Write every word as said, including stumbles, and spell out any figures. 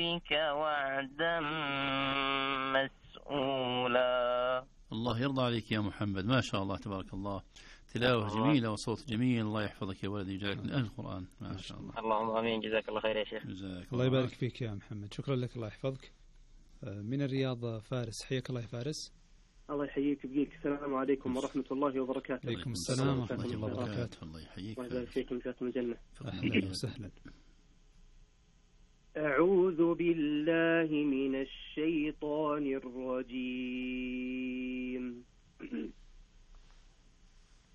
ربك وعدا مسئولا. الله يرضى عليك يا محمد، ما شاء الله تبارك الله، تلاوة جميلة وصوت جميل. الله يحفظك يا ولدي ويجعلك من أهل القرآن، ما شاء الله. اللهم آمين. جزاك الله خير يا شيخ. جزاك الله يبارك فيك يا محمد، شكرا لك، الله يحفظك. من الرياض فارس، حياك الله يا فارس. الله يحييك ويبقيك. السلام عليكم ورحمة الله وبركاته. عليكم السلام ورحمة الله وبركاته. الله يحييك. الله يبارك فيكم، جزاكم الجنة. أهلا وسهلا. أعوذ بالله من الشيطان الرجيم.